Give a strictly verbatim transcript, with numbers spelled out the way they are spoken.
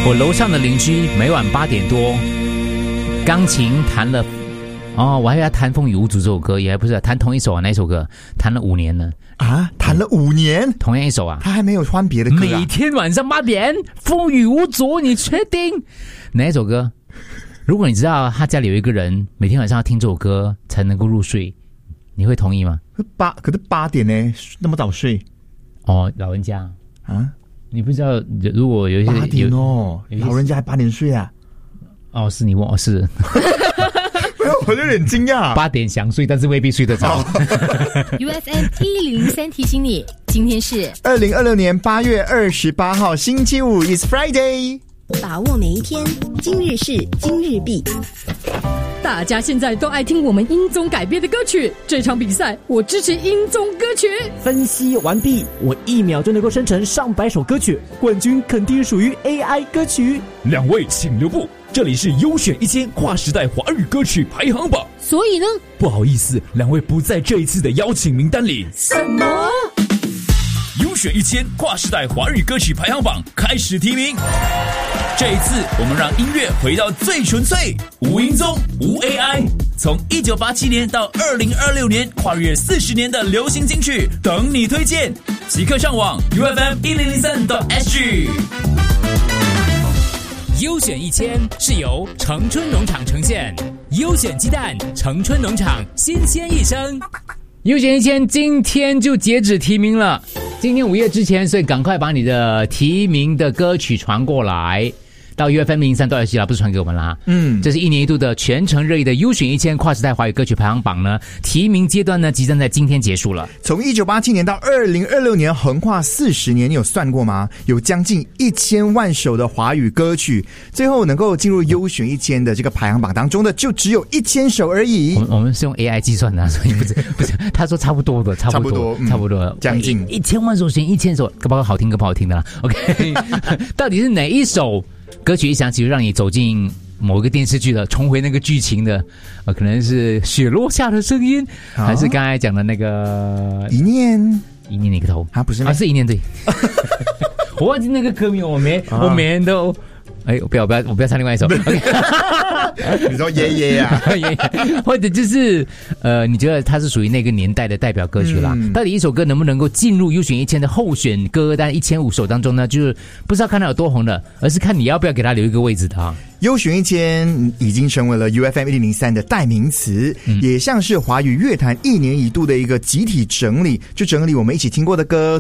我楼上的邻居每晚八点多，钢琴弹了。哦，我还以为他弹《风雨无阻》这首歌，也不是弹同一首啊，哪一首歌？弹了五年呢？ 啊，弹了五年， 同样一首啊， 他还没有换别的歌、啊。 每天晚上八点，《风雨无阻》，你确定？哪一首歌？如果你知道他家里有一个人每天晚上要听这首歌才能够入睡，你会同意吗？ 八可是八点呢，那么早睡？ 哦，老人家啊， 你不知道，如果有一些八点哦，老人家还八点睡啊？ 哦，是你问，哦是。 我有点惊讶， 八点想睡，但是未必睡得着。 U F M 一零零三提醒你，今天是二零二六年八月二十八号，星期五 ，It's Friday。 把握每一天，今日事今日毕。 大家现在都爱听我们音综改编的歌曲，这场比赛我支持音综歌曲。 分析完毕，我一秒就能够生成上百首歌曲，冠军肯定属于 A I 歌曲。 两位请留步，这里是优选一千跨时代华语歌曲排行榜。 所以呢， 不好意思，两位不在这一次的邀请名单里。 什么？ 优选一千跨时代华语歌曲排行榜开始提名。这一次，我们让音乐回到最纯粹，无音综，无 A I。从一九八七年到二零二六年，跨越四十年的流行金曲，等你推荐。即刻上网 U F M 一零零三 S G。 优选一千是由成春农场呈现，优选鸡蛋，成春农场新鲜一生。 优选一千今天就截止提名了，今天午夜之前，所以赶快把你的提名的歌曲传过来。到 U F M 零三到 S G 啦，不是传给我们啦。嗯，这是一年一度的全城热议的优选一千跨时代华语歌曲排行榜呢，提名阶段呢即将在今天结束了。 从一九八七年到二零二六年，横跨四十年，你有算过吗？有将近一千万首的华语歌曲，最后能够进入优选一千的这个排行榜当中的，就只有一千首而已。 我们我们是用 A I 计算的，所以不是不是，他说差不多的，差不多，差不多，嗯、 将近一千万首选一千首，包括好听跟不好听的啦。OK， 到底是哪一首？歌曲一响起就让你走进某个电视剧了，重回那个剧情的，呃，可能是雪落下的声音，哦、还是刚才讲的那个一念一念那个头啊，不是啊，是一念对。我忘记那个歌名，我没、啊、我每人都。哎，我不要，我不要，我不要唱另外一首。 你说爷爷啊， 或者就是呃，你觉得它是属于那个年代的代表歌曲啦？嗯、到底一首歌能不能够进入优选一千的候选歌单一千五首当中呢？就是不是要看它有多红的，而是看你要不要给它留一个位置的啊。 优选一千已经成为了 U F M 一零零三的代名词，嗯、也像是华语乐坛一年一度的一个集体整理，就整理我们一起听过的歌。